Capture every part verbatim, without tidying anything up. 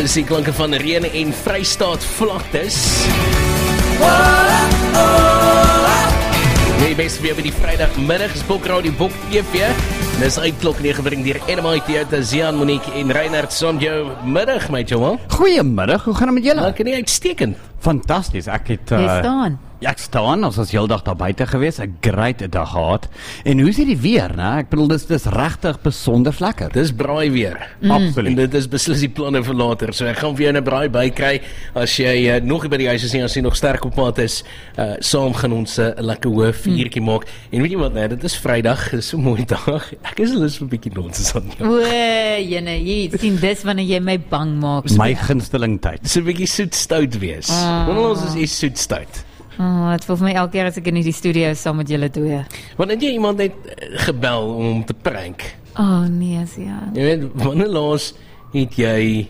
Dis die klanke van reën en Vrystaat vlaktes. Nee, best weer by die Vrydagmiddag is Bokradio Bok T V. Dis uitklok neergebring deur N M I Theater, Zian, Monique en Reinhard Sonjo. Middag, my Joel. Goeiemiddag, hoe gaan het met julle? Ek kan nie uitstekend. Fantasties, ek het... Uh, Jy staan. Ja, ek staan, ons was heel dag daar buite gewees, 'n great dag gehad. En hoe is die weer, né? Ek bedoel, dis, dis regtig besonder lekker. Dis braai weer. Mm. Absoluut. En dit is beslis die planne vir later. So ek gaan vir jou 'n braai bykry. As jy uh, nog by die huis is nie, as jy nog sterk op pad is, uh, saam gaan ons 'n uh, lekker hoë vuurtjie mm. maak. En weet jy wat, nee, dit is Vrydag, dis so 'n mooi dag. Ek is lus vir 'n bietjie nonsens aan jou. O, jene, jy sien dis wanneer jy my bang maak. My gunsteling tyd. Dis 'n bietjie soet stout wees. Ah. Want ons is iets soet stout. Oh, het voel vir my elke keer as ek in die studio is saam met julle twee. Want het jy iemand net gebel om hom te prank? Oh nee, ja. Jy weet, wanneer laas het jy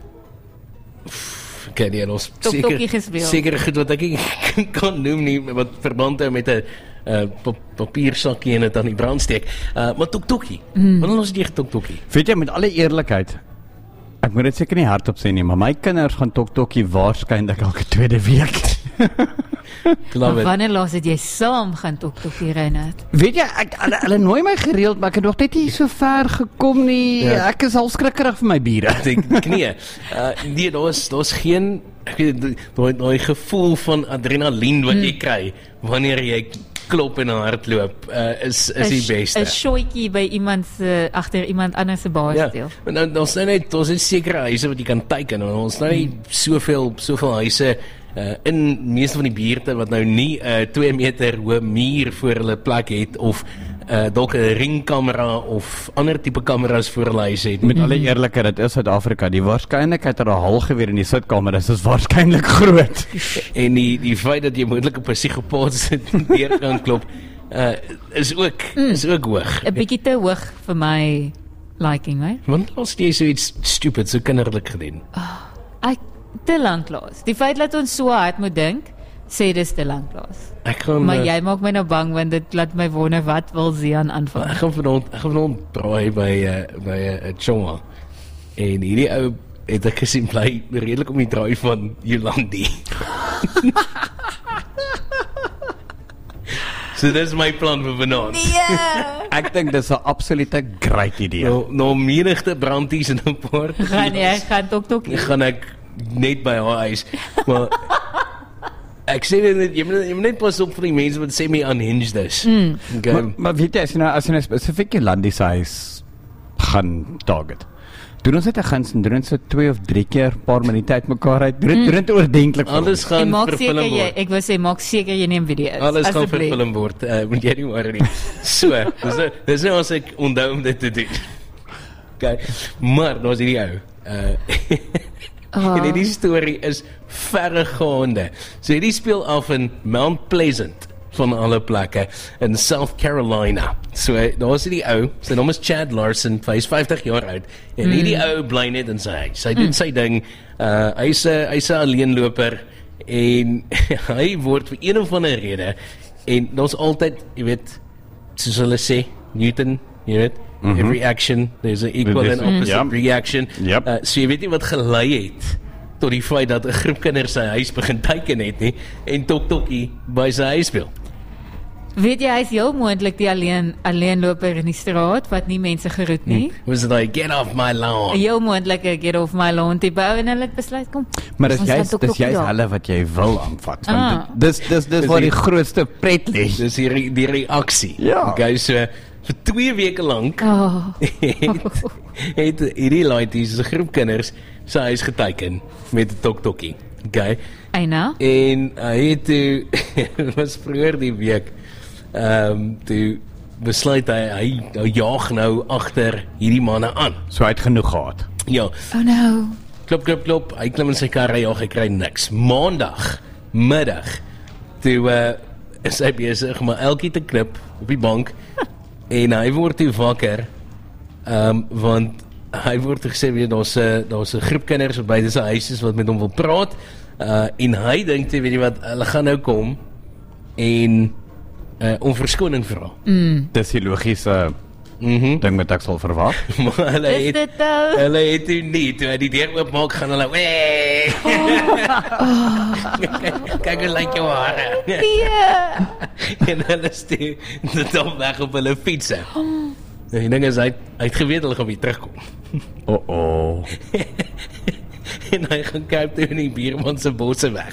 kan jy ons Tok-tokkie gespeel? Seker goed wat ek nie kan noem nie, wat verband hou met 'n uh, papiersakkie en dit aan die brand steek. Uh, maar tok-tokkie. Mm. Wanneer laas het jy getok-tokkie? Weet jy, met alle eerlikheid, ek moet dit seker nie hardop sê nie, maar my kinders gaan tok-tokkie waarskynlik elke tweede week. Maar wanneer laas het jy saam gaan tok-tokkie, Reinhard? Weet jy, ek, hulle, hulle nooi my gereeld, maar ek het nog net nie so ver gekom nie. Ja. Ek is al skrikkerig vir my bure. Ek nee, uh, nee, daar's daar's geen ek weet daai daai gevoel van adrenalien wat jy kry wanneer jy klop en hardloop uh, is is die beste. 'n Shooitjie by iemand se agter iemand anders se baas Ja, deel. maar nou ons nou net ons het sekere huise wat jy kan teiken en ons nou nie soveel soveel huise uh, in meeste van die buurte wat nou nie 'n uh, twee meter hoë muur voor hulle plek het of uh, dalk 'n ringkamera of ander tipe kameras voor hulle huis het. Met alle eerlikheid, dit is Suid-Afrika. Die waarskynlikheid dat 'n halgeweer in die sitkamer is, is waarskynlik groot. En die die feit dat jy moontlik op 'n psigopaat sit deur kan klop, uh, is ook mm. is ook hoog. 'n Bietjie te hoog vir my liking, hè? Want as jy so iets stupid, so kinderlik gedoen. Ek te lank laas. Die feit dat ons so hard moet dink, sê dis te lank laas. Ek gaan Maar uh, jy maak my nou bang want dit laat my wonder wat wil Zian aanvang. Ek gaan vanaand ek gaan vanaand braai by uh, by 'n uh, chonga. En hierdie ou het ek gesien bly redelik om die draai van Jolandi. So dis my plan vir vanaand. Nee. Ek dink dis 'n absolute great idee. Nou, nou menigte brandies in 'n paar. Gaan jy gaan tok-tokkie? gaan ek net by haar huis. Maar ek sê net jy moet jy moet net pas op vir die mense wat sê my unhinged is. Mm. Okay. Maar, maar weet jy, as jy nou, as jy nou spesifiek Jolandi se huis gaan target, doen ons net 'n guns en doen ons so twee of drie keer paar minute uit mekaar uit. Doen dit mm. oordentlik vir Alles ons. gaan En maak verfilm seker jy, word. ek wou sê maak seker jy neem video's. Alles gaan asseblief. verfilm word. Uh, moet jy nie worry nie. So, dis nou, dis nou as ek onthou om dit te doen. Okay. Maar daar's hierdie ou. Uh Oh. En hierdie storie is verregaande. So hierdie speel af in Mount Pleasant van alle plekke in South Carolina. So daar's hierdie ou, sy naam is Chad Larson, hy is vyftig jaar oud. En mm. hierdie ou bly net in sy huis. Hy mm. doen sy ding. Uh hy's 'n hy's 'n alleenloper en hy word vir een of ander rede en daar's altyd, jy weet, soos hulle sê, Newton, jy weet, mm-hmm. every action there's an equal and opposite mm. reaction. Yep. Uh, so jy weet nie wat gelei het tot die feit dat 'n groep kinders sy huis begin teiken het nie en tok-tokkie by sy huis speel. Weet jy, hy is heel moontlik die alleen alleenloper in die straat wat nie mense geroet nie. Was dit like get off my lawn? Heel moontlik 'n get off my lawn tipe ou en hulle het besluit kom. Maar dis ons juist gaan dis tok-tokkie juist daar. hulle wat jy wil aanvat. Want Ah. dit- dis dis dis waar die grootste pret lê. Dis die re- die reaksie. Ja. Okay, so vir twee weke lank Oh. het, het hierdie laities, 'n groep kinders, sy huis geteiken met 'n tok-tokkie. Okay. Eina. En hy het toe was vroeër die week ehm um, toe besluit hy hy, hy jaag nou agter hierdie manne aan. So hy het genoeg gehad. Ja, Oh no. klop klop klop, hy klim in sy kar, hy jaag, hy kry niks. Maandag middag toe uh, is hy besig om elkie te klip op die bank en hy word toe wakker ehm um, want hy word gesê weet daar's 'n daar's 'n groep kinders wat by sy huis is wat met hom wil praat uh, en hy dink jy weet jy wat hulle gaan nou kom en uh, om verskoning vra. Mm. Dis die logiese Mhm. Dink met ek sal verwag. Maar hulle Is het, dit nou? hulle het toe nie, toe hy die deur oopmaak, gaan hulle, wee! Kyk, kyk hoe lyk jou hare. Nee. En hulle is toe dit op weg op hulle fietsse. Nou, die ding is, hy, hy het geweet hulle gaan weer terugkom. O, oh, En hy gaan kyk toe in die buurman se bosse weg.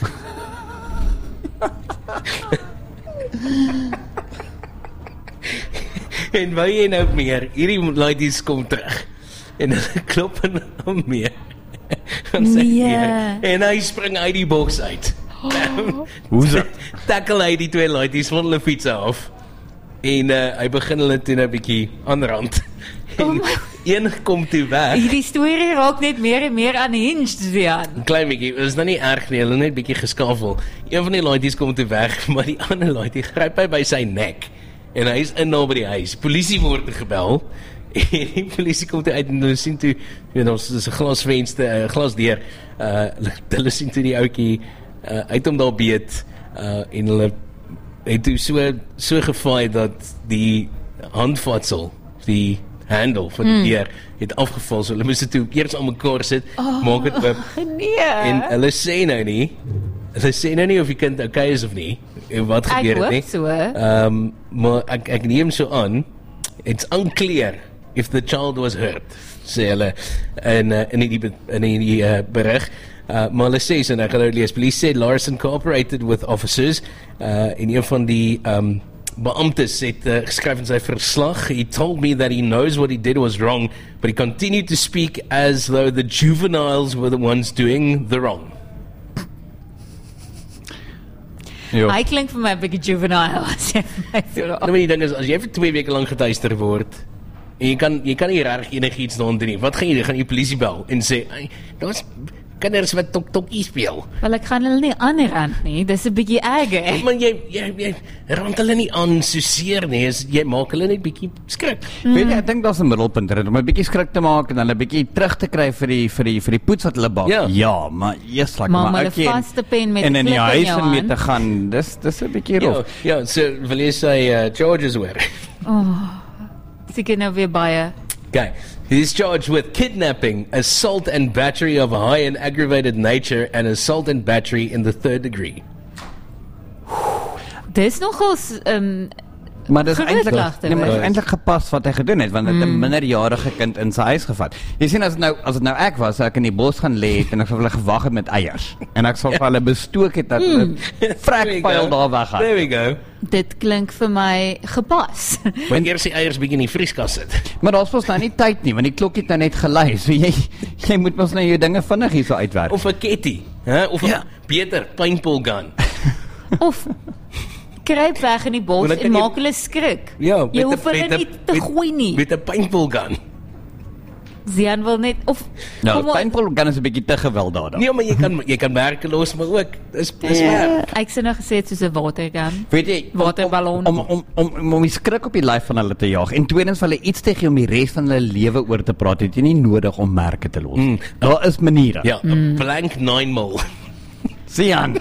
En wou jy nou meer, hierdie ladies kom terug. En hulle klop in hom meer. Van sy Nee. deur. En hy spring uit die boks uit. Hoe's dit? Tackle hy die twee ladies van hulle fiets af. En uh, hy begin hulle toe 'n bietjie aanrand. En een kom toe weg. Hierdie storie raak net meer en meer unhinged, Zian. Klein bietjie, dit is nou nie erg nie, hulle net bietjie geskavel. Een van die ladies kom toe weg, maar die ander lady gryp hy by sy nek. En hy is in naby die huis. Polisie word gebel. En die polisie kom toe uit en hulle sien toe, jy weet ons is 'n glasvenster, 'n glasdeur. Uh hulle sien toe die ouetjie uh uit hom daar beet uh en hulle het toe so so gevaai dat die handvatsel, die handle van die deur het afgeval. So hulle moes dit toe eers aan mekaar sit, oh, maak dit oop. Nee. En hulle sê nou nie, hulle sê nou nie of die kind okay is of nie, en wat Ek gebeur het nie. hoop so. Ehm um, maar ek ek neem so aan, it's unclear if the child was hurt, sê hulle in uh, in die in die uh, berig. Uh, maar hulle sê, so nou gaan nou lees, police said Larson cooperated with officers, uh, en een van die um, beamptes het uh, geskryf in sy verslag, he told me that he knows what he did was wrong, but he continued to speak as though the juveniles were the ones doing the wrong. Jo. Hy klink vir my 'n bietjie juvenile as jy vir my vra. Nou, maar die ding is, as jy vir twee weke lang getuister word, en jy kan, jy kan nie regtig enigiets daaraan doen nie, wat gaan jy doen? Gaan jy polisie bel en sê, daar's kinders wat tok tokkie speel. Wel ek gaan hulle nie aanrand nie. Dis 'n bietjie erger. Maar jy, jy, jy rand hulle nie aan so seer nie, is, jy maak hulle net bietjie skrik. Weet jy, ek dink daar's 'n middelpunt er, om 'n bietjie skrik te maak en dan 'n bietjie terug te kry vir die vir die vir die poets wat hulle bak. Ja. ja maar eers like, Maar om maar hulle ek en- vas te pen met en in die die klip in huis jou en mee hand. te gaan. Dis dis 'n bietjie Ja, rof. ja, so wil jy sê uh, charges weer. Seker nou weer baie. Okay. He's charged with kidnapping, assault and battery of high and aggravated nature, and assault and battery in the third degree. Dis nogals um, Maar dis Groot eintlik klagte nee, maar dis wees. eintlik gepas wat hy gedoen het, want hy het 'n minderjarige kind in sy huis gevat. Jy sien, as dit nou as dit nou ek was, sou ek in die bos gaan lê het en ek sou vir hulle gewag het met eiers en ek sou vir hulle bestook het dat hulle There we vrekpyl go. daar weg gaan. There we go. dit klink vir my gepas. Maar eers die eiers bietjie in die vrieskas sit. Maar daar's mos nou nie tyd nie, want die klokkie het nou net gelei. So jy jy moet mos nou jou dinge vinnig hierso uitwerk. Of 'n ketty, hè? Of 'n Ja. beter paintball gun. Of kruip weg in die bos Maar dan en kan jy- maak hulle skrik. Ja, jy met 'n- hoef hulle met 'n- nie te met- gooi nie. Met 'n paintball gun. Zian wil net of Nou, kom maar- paintball gun is 'n bietjie te gewelddadig. Nee, maar jy kan jy kan werkeloos, maar ook dis dis Ja, werk. ek sê nou gesê het soos 'n watergun. Weet jy, om- Waterballon. om om om om, om die skrik op die lyf van hulle te jaag en tweedens vir hulle iets te gee om die res van hulle lewe oor te praat, het jy nie nodig om merke te los. Mm. Daar is maniere. Ja, 'n blank nine mil. Sian.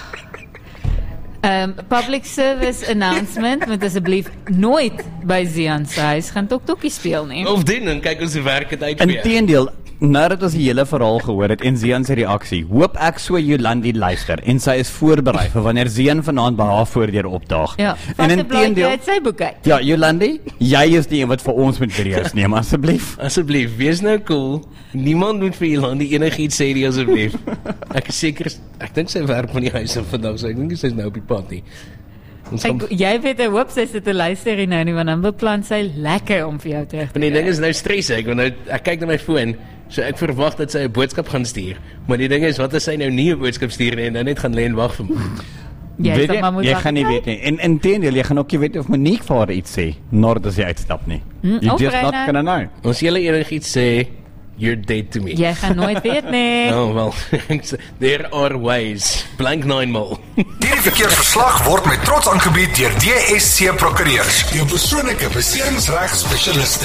Um, public service announcement, moet asseblief nooit by Zian se huis gaan tokkie speel nie. Of doen en kyk ons hoe werk dit uit vir jou. Inteendeel, nadat ons die hele verhaal gehoor het en Zian se reaksie, hoop ek so Jolandi luister en sy is voorberei vir wanneer Zian vanaand by haar voordeur opdaag. Ja, en vat 'n blaadjie inteendeel, uit sy boek uit. ja, Jolandi, jy is die een wat vir ons moet serieus neem asseblief. Asseblief, wees nou cool. Niemand moet vir Jolandi enigiets sê nie asseblief. Ek is seker, ek dink sy werk van die huis af vandag, so ek dink sy's nou op die pad nie. Ons gaan, Ek, jy weet ek hoop sy sit te luister hier nou nie, want dan beplan sy lekker om vir jou terug te maar die ding kry. is nou stres ek, want nou, ek kyk na my foon, so ek verwag dat sy 'n boodskap gaan stuur. Maar die ding is, wat as sy nou nie 'n boodskap stuur nie en dan net gaan lê en wag vir my? Jy Weet sal jy, maar moet jy wag. gaan nie weet nie. En inteendeel, jy gaan ook nie weet of Monique vir haar iets sê nadat as jy uitstap nie. Hm, You of just not Reina. gonna know. Ons julle enigiets sê, you're dead to me. Jy gaan nooit weet nie. Oh well, there are ways. Blank nine mil. Hierdie verkeersverslag word met trots aangebied deur D S C Prokureurs, jou persoonlike beserings-regspesialiste.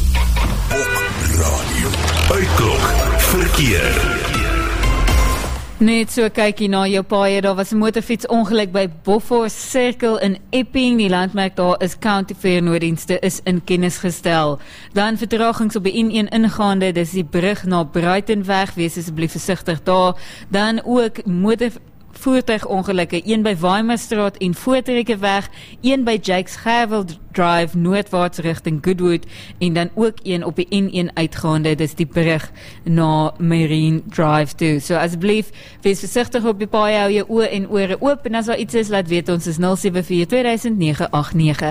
Op radio. Uitklok verkeer. Net so kykie na jou paaie, daar was 'n motorfietsongeluk by Beaufort Circle in Epping. Die landmerk daar is County Fair nooddienste is in kennis gestel. Dan vertragings op die N een ingaande, dis die brug na Brightonweg, wees asseblief versigtig daar. Dan ook motor voertuigongelukke, een by Weimerstraat en Voortrekkeweg, een by Jakes Gerwel Drive noordwaarts rigting Goodwood en dan ook een op die N een uitgaande, dis die brug na Marine Drive toe. So asseblief, wees versigtig op die paai, hou jou oë en ore oop en as daar iets is, laat weet ons is nul sewe vier twee duisend nege agt nege.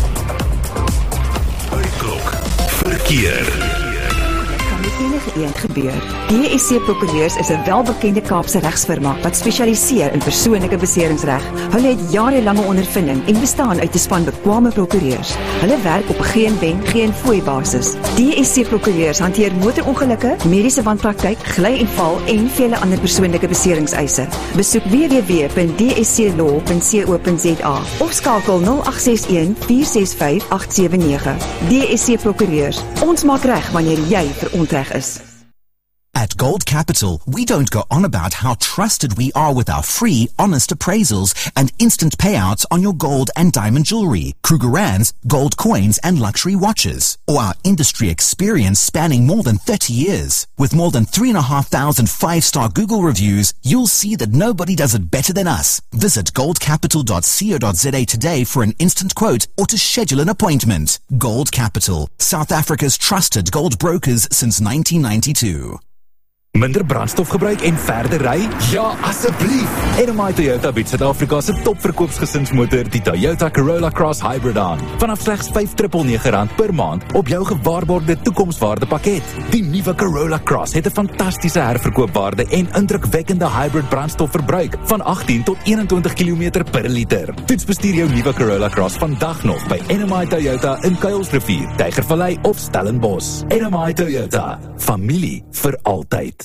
Klok verkeer. Enige een gebeur. D S C Prokureurs is 'n welbekende Kaapse regsfirma wat spesialiseer in persoonlike beseringsreg. Hulle het jarelange ondervinding en bestaan uit 'n span bekwame prokureurs. Hulle werk op geen wen, geen fooi basis. D S C Prokureurs hanteer motorongelukke, mediese wanpraktyk, gly en val en vele ander persoonlike beseringseise. Besoek w w w punt d s c law punt co punt z a of skakel nul agt ses een vier ses vyf agt sewe nege. D S C Prokureurs. Ons maak reg wanneer jy verontreg is. At Gold Capital, we don't go on about how trusted we are with our free, honest appraisals and instant payouts on your gold and diamond jewelry, Krugerrands, gold coins and luxury watches, or our industry experience spanning more than thirty years. With more than three and a half thousand five-star Google reviews, you'll see that nobody does it better than us. Visit gold capital dot co dot z a today for an instant quote or to schedule an appointment. Gold Capital, South Africa's trusted gold brokers since nineteen ninety-two. Minder brandstof gebruik en verder ry? Ja, asseblief! N M I Toyota bied Suid-Afrika se topverkoopsgesinsmotor, die Toyota Corolla Cross Hybrid aan. Vanaf slegs vyf nege nege rand per maand op jou gewaarborgde toekomswaarde pakket. Die nuwe Corolla Cross het 'n fantastiese herverkoopwaarde en indrukwekkende hybrid brandstofverbruik van agttien tot eenentwintig kilometer per liter. Toets bestuur jou nuwe Corolla Cross vandag nog by N M I Toyota in Kuilsrivier, Tygervallei of Stellenbosch. N M I Toyota, familie vir altyd.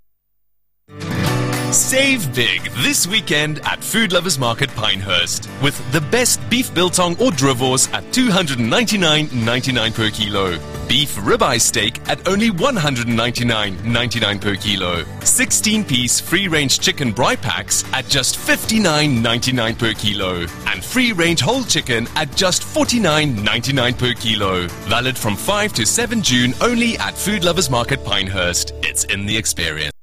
Save big this weekend at Food Lovers Market Pinehurst with the best beef biltong or drivors at two hundred ninety-nine ninety-nine per kilo. Beef ribeye steak at only one hundred ninety-nine ninety-nine per kilo. sixteen piece free-range chicken braai packs at just fifty-nine ninety-nine per kilo. And free-range whole chicken at just forty-nine ninety-nine per kilo. Valid from five to seven June only at Food Lovers Market Pinehurst. It's in the experience.